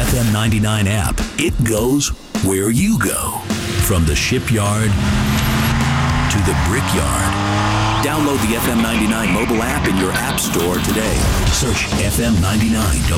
FM 99 app. It goes where you go. From the shipyard to the brickyard. Download the FM 99 mobile app in your app store today. Search FM 99